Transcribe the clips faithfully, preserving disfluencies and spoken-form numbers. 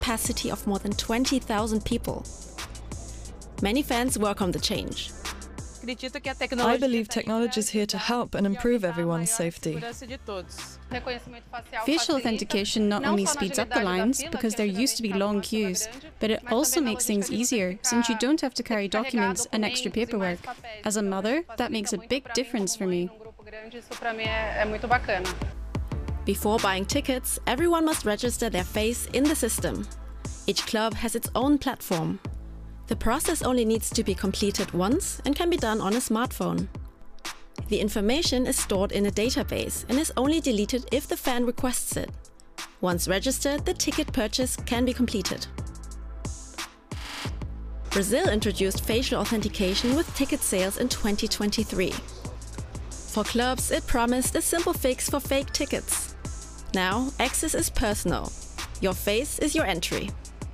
capacity of more than twenty thousand people. Many fans welcome the change. I believe technology is here to help and improve everyone's safety. Facial authentication not only speeds up the lines, because there used to be long queues, but it also makes things easier, since you don't have to carry documents and extra paperwork. As a mother, that makes a big difference for me. Before buying tickets, everyone must register their face in the system. Each club has its own platform. The process only needs to be completed once and can be done on a smartphone. The information is stored in a database and is only deleted if the fan requests it. Once registered, the ticket purchase can be completed. Brazil introduced facial authentication with ticket sales in twenty twenty-three. For clubs, it promised a simple fix for fake tickets. Now, access is personal. Your face is your entry.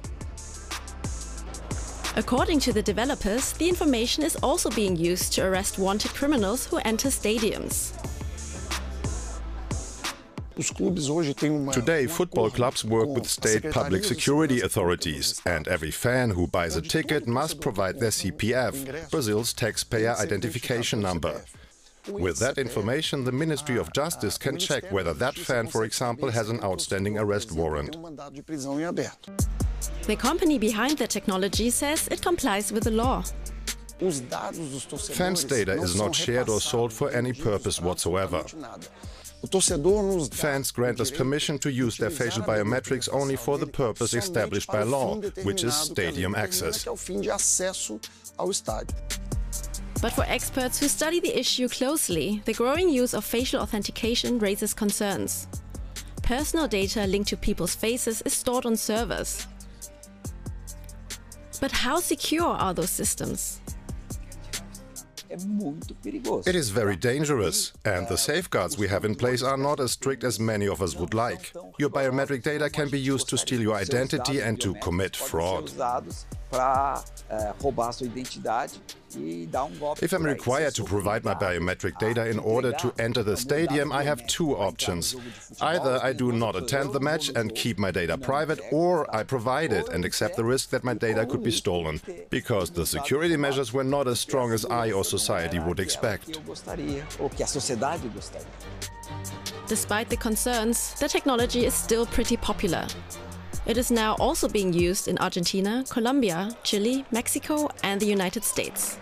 According to the developers, the information is also being used to arrest wanted criminals who enter stadiums. Today, football clubs work with state public security authorities, and every fan who buys a ticket must provide their C P F, Brazil's taxpayer identification number. With that information, the Ministry of Justice can check whether that fan, for example, has an outstanding arrest warrant. The company behind the technology says it complies with the law. Fans' data is not shared or sold for any purpose whatsoever. Fans grant us permission to use their facial biometrics only for the purpose established by law, which is stadium access. But for experts who study the issue closely, the growing use of facial authentication raises concerns. Personal data linked to people's faces is stored on servers. But how secure are those systems? It is very dangerous, and the safeguards we have in place are not as strict as many of us would like. Your biometric data can be used to steal your identity and to commit fraud. If I'm required to provide my biometric data in order to enter the stadium, I have two options. Either I do not attend the match and keep my data private, or I provide it and accept the risk that my data could be stolen, because the security measures were not as strong as I or society would expect. Despite the concerns, the technology is still pretty popular. It is now also being used in Argentina, Colombia, Chile, Mexico and the United States.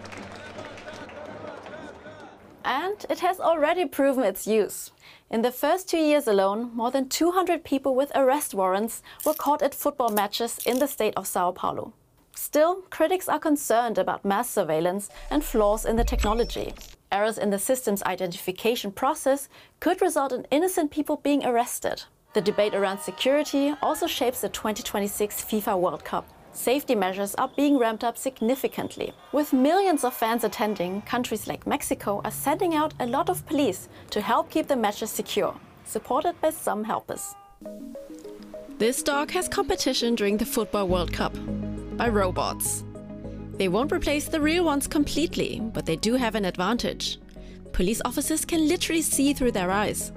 And it has already proven its use. In the first two years alone, more than two hundred people with arrest warrants were caught at football matches in the state of Sao Paulo. Still, critics are concerned about mass surveillance and flaws in the technology. Errors in the system's identification process could result in innocent people being arrested. The debate around security also shapes the twenty twenty-six FIFA World Cup. Safety measures are being ramped up significantly. With millions of fans attending, countries like Mexico are sending out a lot of police to help keep the matches secure, supported by some helpers. This dog has competition during the Football World Cup by robots. They won't replace the real ones completely, but they do have an advantage. Police officers can literally see through their eyes.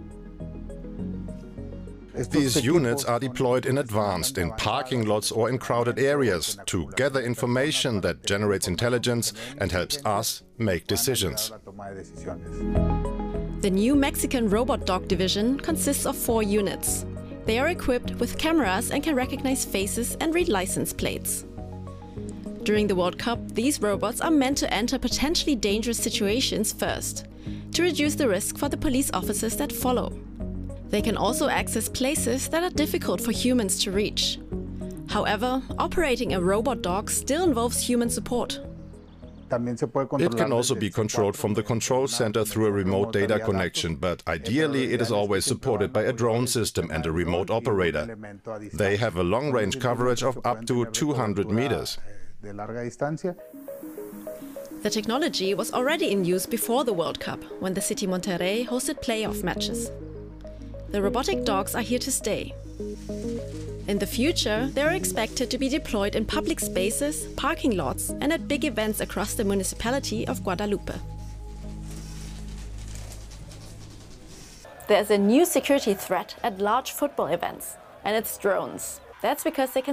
These units are deployed in advance, in parking lots or in crowded areas, to gather information that generates intelligence and helps us make decisions. The new Mexican robot dog division consists of four units. They are equipped with cameras and can recognize faces and read license plates. During the World Cup, these robots are meant to enter potentially dangerous situations first, to reduce the risk for the police officers that follow. They can also access places that are difficult for humans to reach. However, operating a robot dog still involves human support. It can also be controlled from the control center through a remote data connection, but ideally it is always supported by a drone system and a remote operator. They have a long-range coverage of up to two hundred meters. The technology was already in use before the World Cup, when the city Monterrey hosted playoff matches. The robotic dogs are here to stay. In the future, they are expected to be deployed in public spaces, parking lots, and at big events across the municipality of Guadalupe. There's a new security threat at large football events, and it's drones. That's because they can